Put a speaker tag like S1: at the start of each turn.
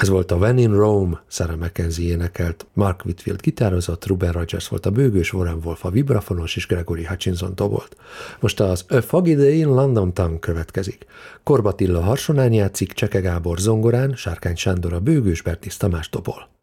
S1: Ez volt a When in Rome, Sarah McKenzie énekelt, Mark Whitfield gitározott, Ruben Rogers volt a bőgős, Warren Wolf a vibrafonos és Gregory Hutchinson dobolt. Most az A Foggy Day in London Town következik. Korbatilla harsonán játszik, Cseke Gábor zongorán, Sárkány Sándor a bőgős, Bertis Tamás dobol.